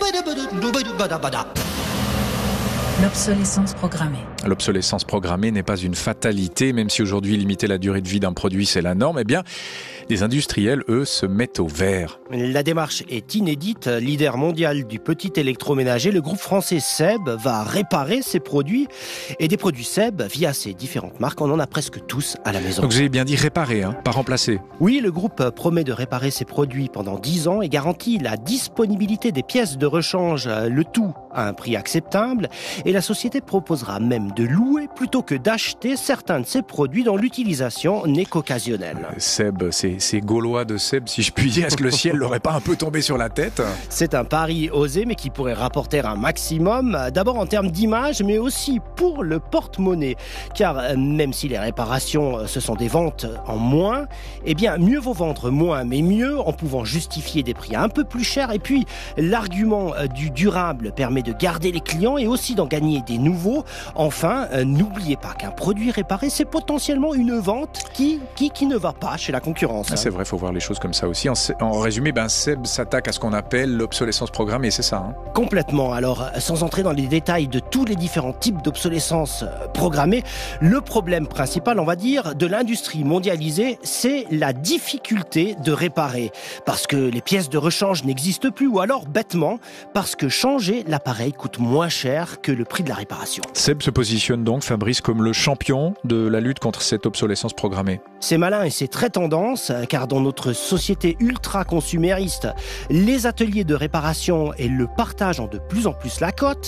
L'obsolescence programmée. L'obsolescence programmée n'est pas une fatalité, même si aujourd'hui limiter la durée de vie d'un produit c'est la norme, eh bien les industriels, eux, se mettent au vert. La démarche est inédite. Leader mondial du petit électroménager, le groupe français SEB va réparer ses produits. Et des produits SEB, via ses différentes marques, on en a presque tous à la maison. Donc vous avez bien dit réparer, pas remplacer. Oui, le groupe promet de réparer ses produits pendant 10 ans et garantit la disponibilité des pièces de rechange, le tout à un prix acceptable. Et la société proposera même de louer plutôt que d'acheter certains de ses produits dont l'utilisation n'est qu'occasionnelle. SEB, c'est gaulois de SEB, si je puis dire. Est-ce que le ciel l'aurait pas un peu tombé sur la tête ? C'est un pari osé, mais qui pourrait rapporter un maximum. D'abord en termes d'image, mais aussi pour le porte-monnaie. Car même si les réparations, ce sont des ventes en moins, eh bien, mieux vaut vendre moins, mais mieux en pouvant justifier des prix un peu plus chers. Et puis, l'argument du durable permet de garder les clients et aussi d'en gagner des nouveaux. Enfin, n'oubliez pas qu'un produit réparé, c'est potentiellement une vente qui ne va pas chez la concurrence. C'est vrai, il faut voir les choses comme ça aussi. En résumé, SEB s'attaque à ce qu'on appelle l'obsolescence programmée, c'est ça. Complètement. Alors, sans entrer dans les détails de tous les différents types d'obsolescence programmée, le problème principal, on va dire, de l'industrie mondialisée, c'est la difficulté de réparer. Parce que les pièces de rechange n'existent plus, ou alors, bêtement, parce que changer l'appareil coûte moins cher que le prix de la réparation. SEB se positionne donc, Fabrice, comme le champion de la lutte contre cette obsolescence programmée. C'est malin et c'est très tendance, car dans notre société ultra-consumériste, les ateliers de réparation et le partage ont de plus en plus la cote.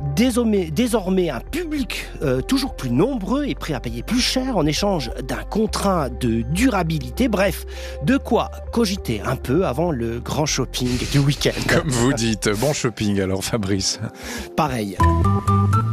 Désormais, un public toujours plus nombreux est prêt à payer plus cher en échange d'un contrat de durabilité. Bref, de quoi cogiter un peu avant le grand shopping du week-end. Comme vous dites, bon shopping alors, Fabrice. Pareil.